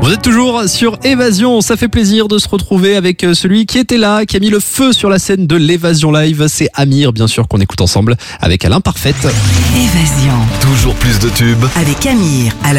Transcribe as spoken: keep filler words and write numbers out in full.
Vous êtes toujours sur Évasion, ça fait plaisir de se retrouver avec celui qui était là, qui a mis le feu sur la scène de l'Évasion Live. C'est Amir, bien sûr, qu'on écoute ensemble avec Alain Parfaite. Évasion. Toujours plus de tubes. Avec Amir.